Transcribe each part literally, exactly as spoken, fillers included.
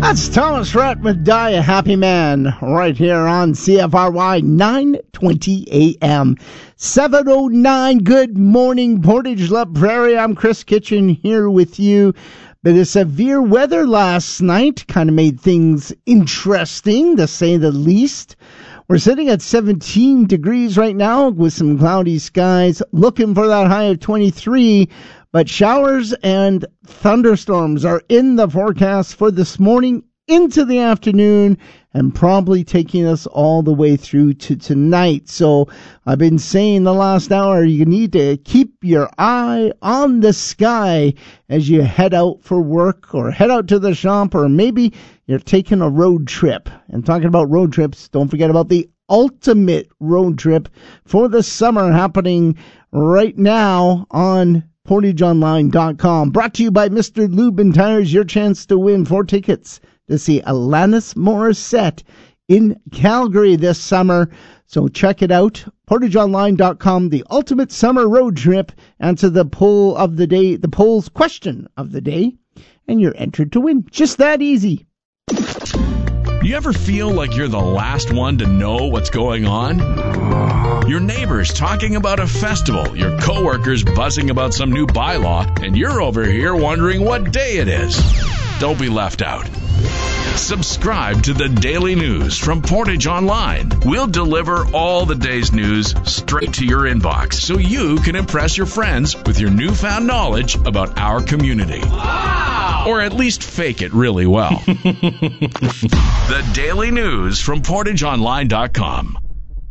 That's Thomas Rhett with Die a Happy Man right here on C F R Y nine twenty A M. seven oh nine, good morning, Portage La Prairie. I'm Chris Kitchen here with you. But the severe weather last night kind of made things interesting, to say the least. We're sitting at seventeen degrees right now with some cloudy skies, looking for that high of twenty-three. But showers and thunderstorms are in the forecast for this morning into the afternoon and probably taking us all the way through to tonight. So I've been saying the last hour, you need to keep your eye on the sky as you head out for work or head out to the shop, or maybe you're taking a road trip. And talking about road trips, don't forget about the ultimate road trip for the summer happening right now on Portage Online dot com. Brought to you by Mister Lubin Tires. Your chance to win four tickets to see Alanis Morissette in Calgary this summer. So check it out. Portage Online dot com, the ultimate summer road trip. Answer the poll of the day, the poll's question of the day, and you're entered to win. Just that easy. You ever feel like you're the last one to know what's going on? Your neighbor's talking about a festival, your coworkers buzzing about some new bylaw, and you're over here wondering what day it is. Don't be left out. Subscribe to the Daily News from Portage Online. We'll deliver all the day's news straight to your inbox so you can impress your friends with your newfound knowledge about our community. Wow! Or at least fake it really well. The Daily News from Portage Online dot com.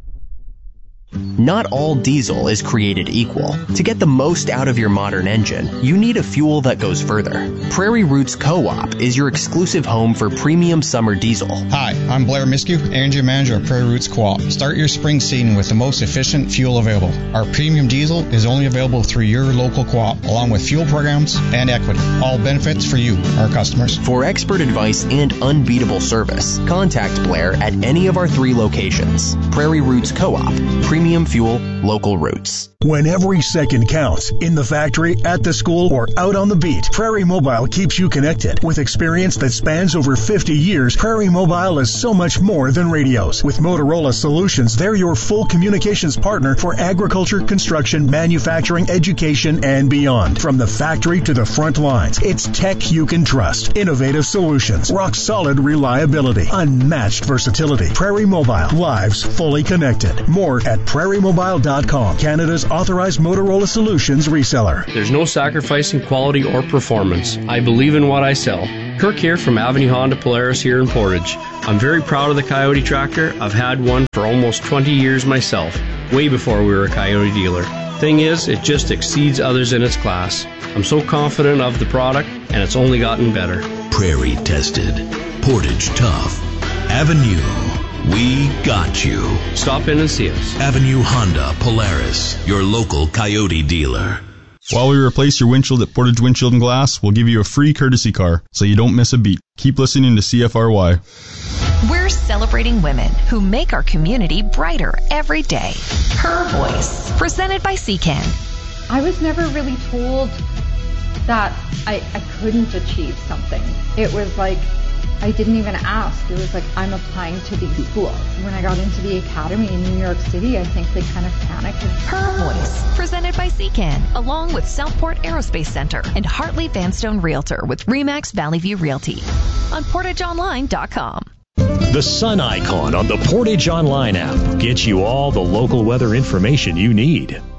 Not all diesel is created equal. To get the most out of your modern engine, you need a fuel that goes further. Prairie Roots Co-op is your exclusive home for premium summer diesel. Hi, I'm Blair Miskew, Energy Manager of Prairie Roots Co-op. Start your spring season with the most efficient fuel available. Our premium diesel is only available through your local co-op, along with fuel programs and equity. All benefits for you, our customers. For expert advice and unbeatable service, contact Blair at any of our three locations. Prairie Roots Co-op. Premium fuel, local roots. When every second counts, in the factory, at the school, or out on the beat, Prairie Mobile keeps you connected. With experience that spans over fifty years, Prairie Mobile is so much more than radios. With Motorola Solutions, they're your full communications partner for agriculture, construction, manufacturing, education, and beyond. From the factory to the front lines, it's tech you can trust. Innovative solutions, rock-solid reliability, unmatched versatility. Prairie Mobile, lives fully connected. More at Prairie Mobile dot com, Canada's authorized Motorola Solutions reseller. There's no sacrifice in quality or performance. I believe in what I sell. Kirk here from Avenue Honda Polaris here in Portage. I'm very proud of the Coyote tractor. I've had one for almost twenty years myself, way before we were a Coyote dealer. Thing is, it just exceeds others in its class. I'm so confident of the product, and it's only gotten better. Prairie tested. Portage tough. Avenue. We got you. Stop in and see us. Avenue Honda Polaris, your local Coyote dealer. While we replace your windshield at Portage Windshield and Glass, we'll give you a free courtesy car so you don't miss a beat. Keep listening to C F R Y. We're celebrating women who make our community brighter every day. Her Voice, presented by C Can. I was never really told that I, I couldn't achieve something. It was like, I didn't even ask. It was like, I'm applying to these schools. When I got into the academy in New York City, I think they kind of panicked. Her Voice, presented by C Can, along with Southport Aerospace Center and Hartley Vanstone Realtor with Remax Valley View Realty on Portage Online dot com. The sun icon on the Portage Online app gets you all the local weather information you need.